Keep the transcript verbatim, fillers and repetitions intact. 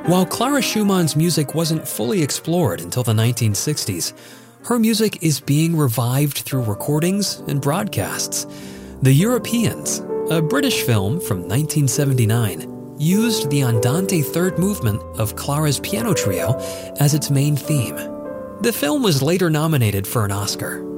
While Clara Schumann's music wasn't fully explored until the nineteen sixties, her music is being revived through recordings and broadcasts. The Europeans, a British film from nineteen seventy-nine, used the Andante third movement of Clara's piano trio as its main theme. The film was later nominated for an Oscar.